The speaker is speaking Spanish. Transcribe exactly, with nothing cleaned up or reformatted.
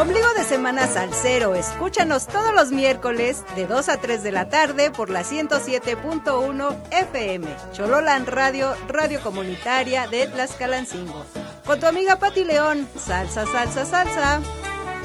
Ombligo de semana salsero, escúchanos todos los miércoles de dos a tres de la tarde por la ciento siete punto uno F M. Chololan Radio, radio comunitaria de Tlaxcalancingo. Con tu amiga Pati León, salsa, salsa, salsa.